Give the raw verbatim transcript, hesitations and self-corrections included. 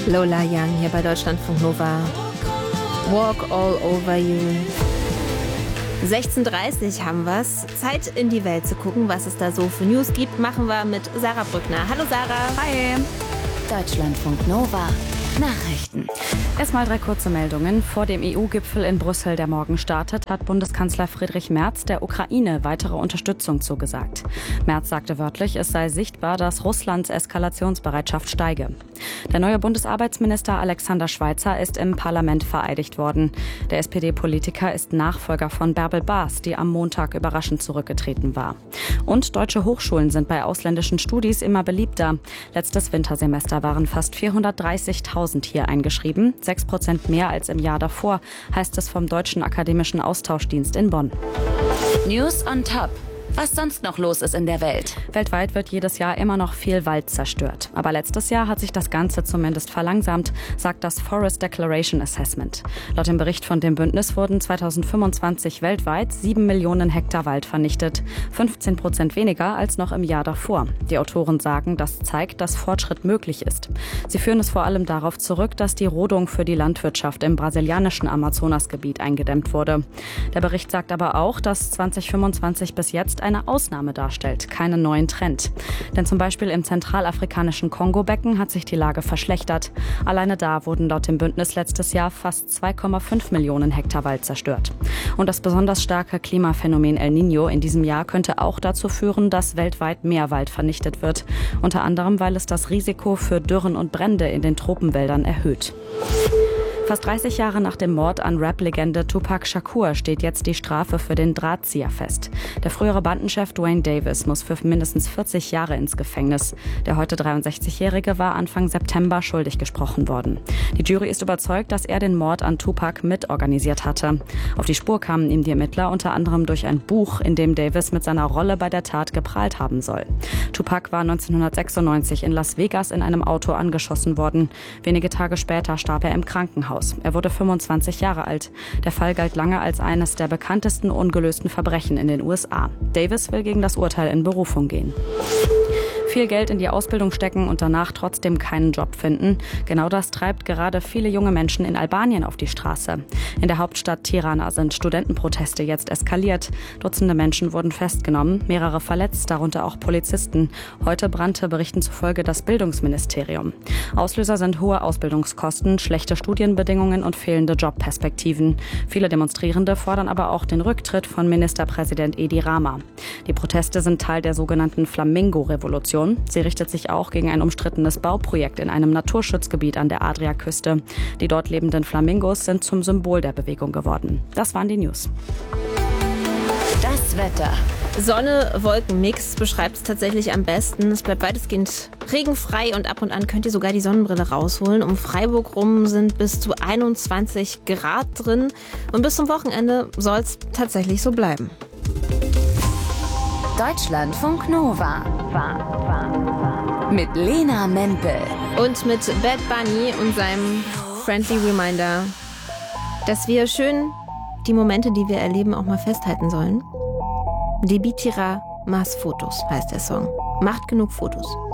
Lola Young hier bei Deutschlandfunk Nova. Walk all over you. sechzehn Uhr dreißig haben wir's. Zeit in die Welt zu gucken, was es da so für News gibt, machen wir mit Sarah Brückner. Hallo Sarah. Hi. Deutschlandfunk Nova. Nachrichten. Erstmal drei kurze Meldungen. Vor dem E U-Gipfel in Brüssel, der morgen startet, hat Bundeskanzler Friedrich Merz der Ukraine weitere Unterstützung zugesagt. Merz sagte wörtlich, es sei sichtbar, dass Russlands Eskalationsbereitschaft steige. Der neue Bundesarbeitsminister Alexander Schweitzer ist im Parlament vereidigt worden. Der S P D-Politiker ist Nachfolger von Bärbel Baas, die am Montag überraschend zurückgetreten war. Und deutsche Hochschulen sind bei ausländischen Studis immer beliebter. Letztes Wintersemester waren fast vierhundertdreißigtausend hier eingeschrieben, sechs Prozent mehr als im Jahr davor, heißt es vom Deutschen Akademischen Austauschdienst in Bonn. News on Top. Was sonst noch los ist in der Welt. Weltweit wird jedes Jahr immer noch viel Wald zerstört. Aber letztes Jahr hat sich das Ganze zumindest verlangsamt, sagt das Forest Declaration Assessment. Laut dem Bericht von dem Bündnis wurden zweitausendfünfundzwanzig weltweit sieben Millionen Hektar Wald vernichtet. fünfzehn Prozent weniger als noch im Jahr davor. Die Autoren sagen, das zeigt, dass Fortschritt möglich ist. Sie führen es vor allem darauf zurück, dass die Rodung für die Landwirtschaft im brasilianischen Amazonasgebiet eingedämmt wurde. Der Bericht sagt aber auch, dass zweitausendfünfundzwanzig bis jetzt eine Ausnahme darstellt, keinen neuen Trend. Denn zum Beispiel im zentralafrikanischen Kongo-Becken hat sich die Lage verschlechtert. Alleine da wurden laut dem Bündnis letztes Jahr fast zwei Komma fünf Millionen Hektar Wald zerstört. Und das besonders starke Klimaphänomen El Niño in diesem Jahr könnte auch dazu führen, dass weltweit mehr Wald vernichtet wird. Unter anderem, weil es das Risiko für Dürren und Brände in den Tropenwäldern erhöht. Fast dreißig Jahre nach dem Mord an Rap-Legende Tupac Shakur steht jetzt die Strafe für den Drahtzieher fest. Der frühere Bandenchef Duane Davis muss für mindestens vierzig Jahre ins Gefängnis. Der heute dreiundsechzigjährige war Anfang September schuldig gesprochen worden. Die Jury ist überzeugt, dass er den Mord an Tupac mitorganisiert hatte. Auf die Spur kamen ihm die Ermittler unter anderem durch ein Buch, in dem Davis mit seiner Rolle bei der Tat geprahlt haben soll. Tupac war neunzehnhundertsechsundneunzig in Las Vegas in einem Auto angeschossen worden. Wenige Tage später starb er im Krankenhaus. Er wurde fünfundzwanzig Jahre alt. Der Fall galt lange als eines der bekanntesten ungelösten Verbrechen in den U S A. Davis will gegen das Urteil in Berufung gehen. Viel Geld in die Ausbildung stecken und danach trotzdem keinen Job finden. Genau das treibt gerade viele junge Menschen in Albanien auf die Straße. In der Hauptstadt Tirana sind Studentenproteste jetzt eskaliert. Dutzende Menschen wurden festgenommen, mehrere verletzt, darunter auch Polizisten. Heute brannte Berichten zufolge das Bildungsministerium. Auslöser sind hohe Ausbildungskosten, schlechte Studienbedingungen und fehlende Jobperspektiven. Viele Demonstrierende fordern aber auch den Rücktritt von Ministerpräsident Edi Rama. Die Proteste sind Teil der sogenannten Flamingo-Revolution. Sie richtet sich auch gegen ein umstrittenes Bauprojekt in einem Naturschutzgebiet an der Adriaküste. Die dort lebenden Flamingos sind zum Symbol der Bewegung geworden. Das waren die News. Das Wetter. Sonne, Wolken, Mix beschreibt es tatsächlich am besten. Es bleibt weitestgehend regenfrei und ab und an könnt ihr sogar die Sonnenbrille rausholen. Um Freiburg rum sind bis zu einundzwanzig Grad drin. Und bis zum Wochenende soll es tatsächlich so bleiben. Deutschlandfunk Nova. Mit Lena Mempel. Und mit Bad Bunny und seinem Friendly Reminder, dass wir schön die Momente, die wir erleben, auch mal festhalten sollen. Debitira mas Fotos heißt der Song. Macht genug Fotos.